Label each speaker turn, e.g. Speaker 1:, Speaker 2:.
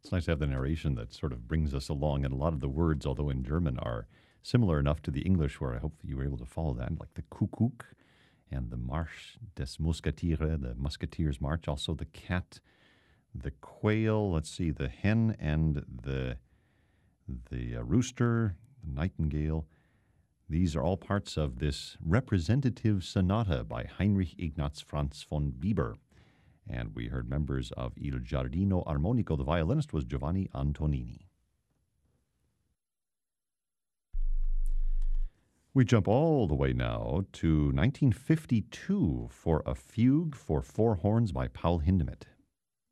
Speaker 1: It's nice to have the narration that sort of brings us along, and a lot of the words, although in German, are similar enough to the English where I hope you were able to follow that, like the Kuckuck and the Marsch des Musketiere, the Musketeers March, also the cat, the quail, let's see, the hen and the rooster, the nightingale. These are all parts of this representative sonata by Heinrich Ignaz Franz von Bieber. And we heard members of Il Giardino Armonico. The violinist was Giovanni Antonini. We jump all the way now to 1952 for a fugue for four horns by Paul Hindemith.